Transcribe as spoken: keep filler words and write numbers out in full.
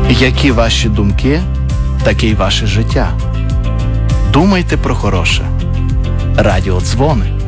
Які ваші думки, таке й ваше життя. Думайте про хороше. Радіодзвони.